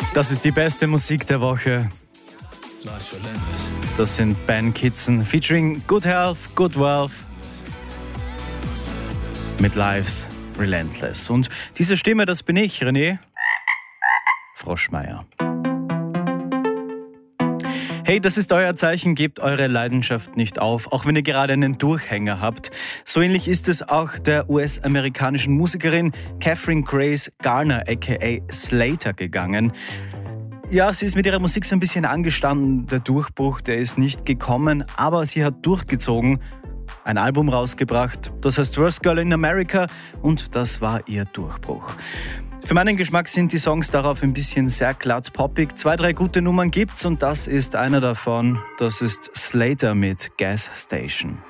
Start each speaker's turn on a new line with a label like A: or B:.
A: Das ist die beste Musik der Woche. Das sind Ben Kitson featuring Good Health, Good Wealth mit Life's Relentless. Und diese Stimme, das bin ich, René Froschmeier. Hey, das ist euer Zeichen, gebt eure Leidenschaft nicht auf, auch wenn ihr gerade einen Durchhänger habt. So ähnlich ist es auch der US-amerikanischen Musikerin Katherine Grace Garner aka Slater gegangen. Ja, sie ist mit ihrer Musik so ein bisschen angestanden. Der Durchbruch, der ist nicht gekommen, aber sie hat durchgezogen, ein Album rausgebracht. Das heißt Worst Girl in America und das war ihr Durchbruch. Für meinen Geschmack sind die Songs darauf ein bisschen sehr glatt poppig. 2, 3 gute Nummern gibt's und das ist einer davon. Das ist Slater mit Gas Station.